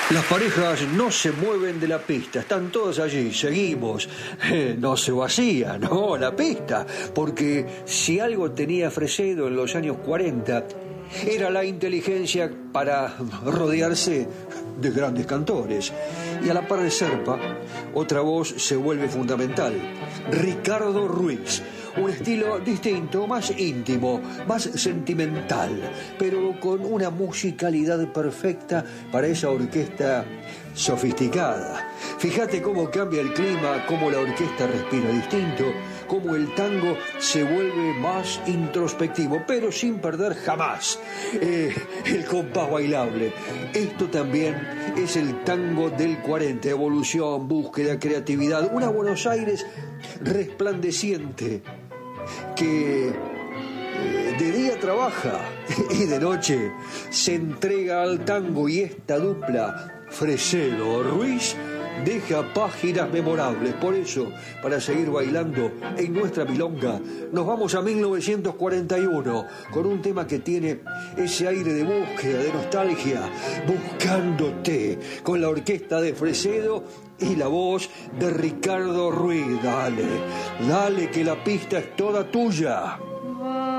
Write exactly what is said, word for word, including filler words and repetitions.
Las parejas no se mueven de la pista, están todos allí, seguimos. Eh, no se vacía, no, la pista, porque si algo tenía Fresedo en los años cuarenta, era la inteligencia para rodearse de grandes cantores. Y a la par de Serpa, otra voz se vuelve fundamental, Ricardo Ruiz. Un estilo distinto, más íntimo, más sentimental, pero con una musicalidad perfecta para esa orquesta sofisticada. Fíjate cómo cambia el clima, cómo la orquesta respira distinto, cómo el tango se vuelve más introspectivo, pero sin perder jamás eh, el compás bailable. Esto también es el tango del cuarenta, evolución, búsqueda, creatividad, una Buenos Aires resplandeciente, que eh, de día trabaja y de noche se entrega al tango, y esta dupla Fresedo-Ruiz deja páginas memorables. Por eso, para seguir bailando en nuestra milonga, nos vamos a mil novecientos cuarenta y uno con un tema que tiene ese aire de búsqueda, de nostalgia, Buscándote, con la orquesta de Fresedo y la voz de Ricardo Ruiz. Dale, dale que la pista es toda tuya.